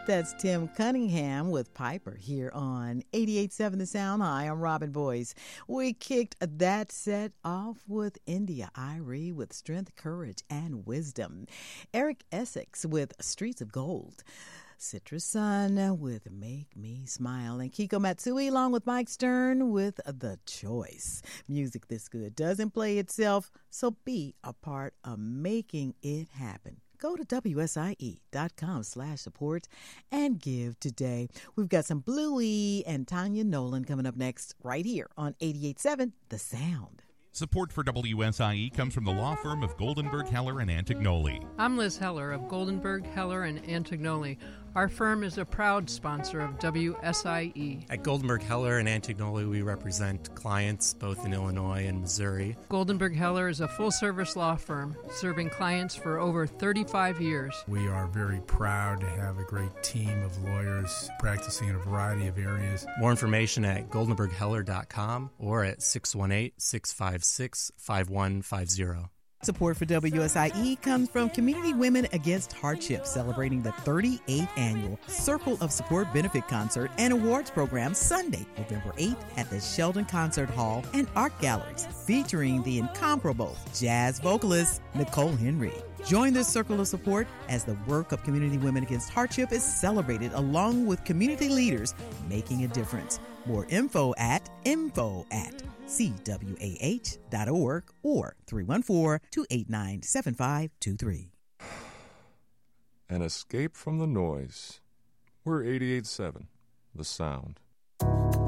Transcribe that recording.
That's Tim Cunningham with Piper here on 88.7 The Sound. Hi, I'm Robin Boyce. We kicked that set off with India Irie with Strength, Courage, and Wisdom. Eric Essex with Streets of Gold. Citrus Sun with Make Me Smile. And Kiko Matsui along with Mike Stern with The Choice. Music this good doesn't play itself, so be a part of making it happen. Go to WSIE.com/support and give today. We've got some Bluey and Tanya Nolan coming up next right here on 88.7 The Sound. Support for WSIE comes from the law firm of Goldenberg, Heller, and Antignoli. I'm Liz Heller of Goldenberg, Heller, and Antignoli. Our firm is a proud sponsor of WSIE. At Goldenberg, Heller, and Antignoli, we represent clients both in Illinois and Missouri. Goldenberg, Heller is a full-service law firm serving clients for over 35 years. We are very proud to have a great team of lawyers practicing in a variety of areas. More information at goldenbergheller.com or at 618-656-5150. Support for WSIE comes from Community Women Against Hardship, celebrating the 38th annual Circle of Support Benefit Concert and Awards Program Sunday, November 8th at the Sheldon Concert Hall and Art Galleries, featuring the incomparable jazz vocalist Nicole Henry. Join this circle of support as the work of Community Women Against Hardship is celebrated along with community leaders making a difference. More info at CWAH.org or 314-289-7523. An escape from the noise. We're 88.7, The Sound.